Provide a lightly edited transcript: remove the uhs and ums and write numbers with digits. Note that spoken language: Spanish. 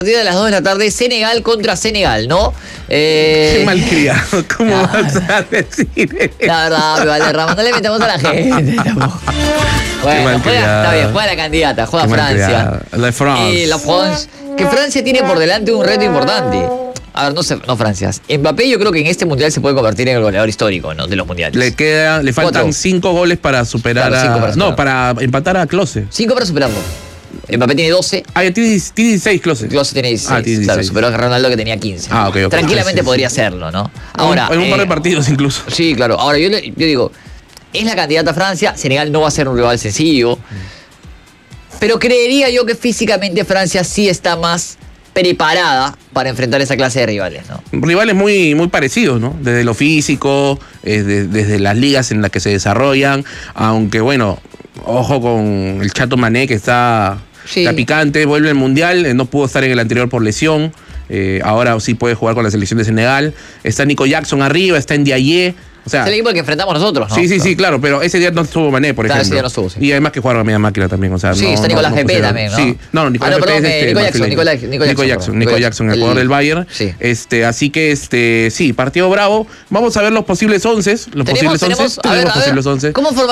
Partida de las 2 de la tarde, Senegal contra Senegal, ¿no? Qué malcriado, ¿cómo vas a decir? La verdad, Valderrama, no le metamos a la gente. Bueno, está bien, juega la candidata, juega Francia. La France. Y la France, que Francia tiene por delante un reto importante. A ver, no Francia. Mbappé yo creo que en este mundial se puede convertir en el goleador histórico, ¿no? De los mundiales. Le faltan 5 goles para superar para empatar a Klose. 5 para superarlo. Mbappé tiene 12. Ah, tiene 16 Klose. Klose tiene 16. Ah, tiene 16. Claro, superó a Ronaldo que tenía 15. Ah, ok. Tranquilamente podría hacerlo, ¿no? Ahora, en un par de partidos incluso. Sí, claro. Ahora, yo digo, es la candidata a Francia. Senegal no va a ser un rival sencillo. Pero creería yo que físicamente Francia sí está más preparada para enfrentar esa clase de rivales, ¿no? Rivales muy, muy parecidos, ¿no? Desde lo físico, desde las ligas en las que se desarrollan, aunque bueno, ojo con el Chato Mané que está picante, vuelve al Mundial, no pudo estar en el anterior por lesión, ahora sí puede jugar con la selección de Senegal, está Nico Jackson arriba, está Ndiaye. O sea, es el equipo que enfrentamos nosotros, ¿no? Sí, claro, pero ese día no estuvo Mané, por ejemplo. Ese día no estuvo, sí. Y además que jugaron a media máquina también, o sea, sí, está Nicolás Pepe también, ¿no? Sí, Nicolás Pepe es Nico Jackson, el jugador del Bayern. Sí. Así que sí, partido bravo. Vamos a ver los posibles 11. Tenemos posibles 11. ¿Cómo